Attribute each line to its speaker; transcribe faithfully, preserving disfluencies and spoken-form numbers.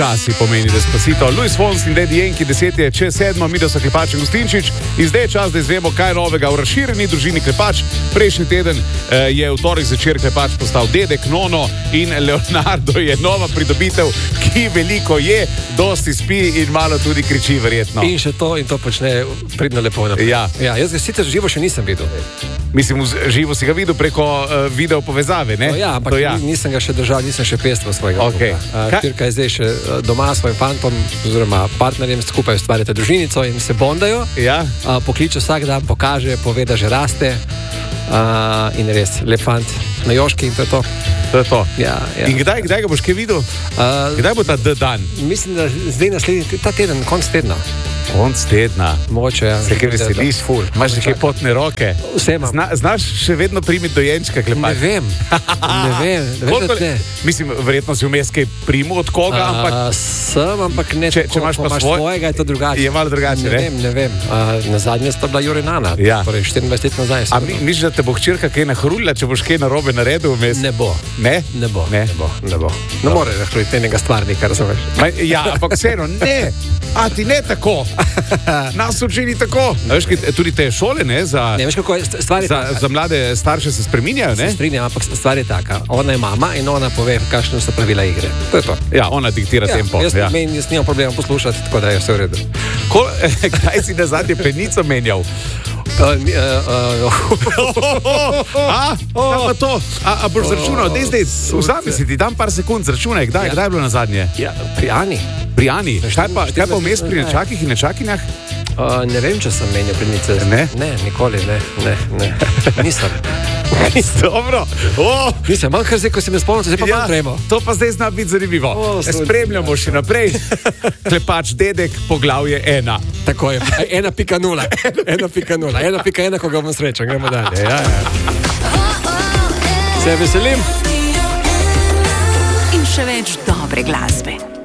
Speaker 1: Časi pomeni Despacito. Luis Fonsi in Daddy Yankee, deset je čez sedmo, mi da so Klepač in Gustinčič. In zdaj je čas, da izvemo, kaj je novega v razširjeni družini Klepač. Prejšnji teden eh, je v torek zvečer Klepač postal dedek, Nono in Leonardo je nova pridobitev, ki veliko je, dosti spi in malo tudi kriči, verjetno.
Speaker 2: In še to in to počne pridno lepo naprej.
Speaker 1: Ja.
Speaker 2: Ja, jaz ga sicer živo še nisem videl.
Speaker 1: Mislim, v živo si ga videl preko uh, video povezave, ne?
Speaker 2: No, ja, ampak
Speaker 1: to, ja.
Speaker 2: nisem ga še držal, nisem še pestval svojega.
Speaker 1: Okay.
Speaker 2: Pirka je zdaj še doma s svojim fantom oziroma partnerjem, skupaj ustvarjate družinico in se bondajo.
Speaker 1: Ja.
Speaker 2: A, pokliče vsak dan, pokaže, pove, da že raste. A, in res, lep fant na Joški in to je to.
Speaker 1: To je to.
Speaker 2: Ja, ja.
Speaker 1: In kdaj, kdaj ga boš kaj videl?
Speaker 2: A,
Speaker 1: kdaj bo ta dan?
Speaker 2: Mislim, da zdaj naslednji, ta teden, konc tedna.
Speaker 1: Konc tedna.
Speaker 2: Mogoče, ja.
Speaker 1: Se kaj veseliš?
Speaker 2: Ful.
Speaker 1: Imaš nekaj potne roke?
Speaker 2: Vse imam.
Speaker 1: Zna, znaš še vedno primiti dojenčka, Klepač?
Speaker 2: Ne vem. Ne vem.
Speaker 1: Koliko,
Speaker 2: ne.
Speaker 1: Mislim, verjetno si vmes kaj primu od koga,
Speaker 2: A,
Speaker 1: ampak...
Speaker 2: Sem, ampak ne
Speaker 1: Če,
Speaker 2: tako,
Speaker 1: če imaš
Speaker 2: ko
Speaker 1: pa
Speaker 2: imaš
Speaker 1: svoj...
Speaker 2: svojega, je to drugače.
Speaker 1: Je malo drugače, ne?
Speaker 2: Ne vem, ne vem. A, na zadnje sta bila Jure Nana.
Speaker 1: Ja.
Speaker 2: Torej, štiriindvajset let nazaj.
Speaker 1: A mi, misliš, da te bo hčerka kaj nahrulila, če boš kaj narobe naredil vmes?
Speaker 2: Ne bo.
Speaker 1: Ne?
Speaker 2: Ne bo.
Speaker 1: Ne,
Speaker 2: ne bo. Ne bo. Ne more nahruliti enega stvarnika, razumeš?
Speaker 1: Ma, ja, ampak vseeno, ne! A ti ne tako! Nas učini tako! A veš, kaj, tudi te šole, ne? Za,
Speaker 2: Ne, veš kako je, stvar je
Speaker 1: za,
Speaker 2: taka.
Speaker 1: za mlade starše se spreminjajo, ne?
Speaker 2: Se strinjam, ampak stvar je taka. Ona je mama in ona pove, kakšne so pravila igre. To je to.
Speaker 1: Ja, ona diktira
Speaker 2: Ja,
Speaker 1: tempo.
Speaker 2: jaz,
Speaker 1: Ja.
Speaker 2: meni, jaz nimam problema poslušati, tako da je vse v redu.
Speaker 1: Ko, kdaj si nazadnje penico menjal?
Speaker 2: Uh, ni- uh, uh,
Speaker 1: A, a pa to, a, a boš zračunal, dej zdaj, vzami si ti, dam par sekund, zračunaj, kdaj,
Speaker 2: Ja.
Speaker 1: kdaj je bilo nazadnje?
Speaker 2: ja, pri Ani.
Speaker 1: Pri Ani, kaj pa, kaj pa vmes pri
Speaker 2: Ne.
Speaker 1: nečakih in nečakinjah?
Speaker 2: Uh, ne vem, če sem menil prednice.
Speaker 1: Ne?
Speaker 2: Ne, nikoli ne. ne, ne. Nisem.
Speaker 1: Dobro, oh,
Speaker 2: Nisem, manj kar zdaj, ko si me spomnil, zdaj pa
Speaker 1: ja,
Speaker 2: manj tremo.
Speaker 1: to pa zdaj zna biti zanimivo.
Speaker 2: O, sunce.
Speaker 1: Spremljamo še naprej. Klepač dedek, poglavje ena.
Speaker 2: Tako je, ena pika nula. Ena pika nula, ena pika ena, ko ga bom srečen, gremo dalje. Ja, ja. Se veselim.
Speaker 3: In še več dobre glasbe.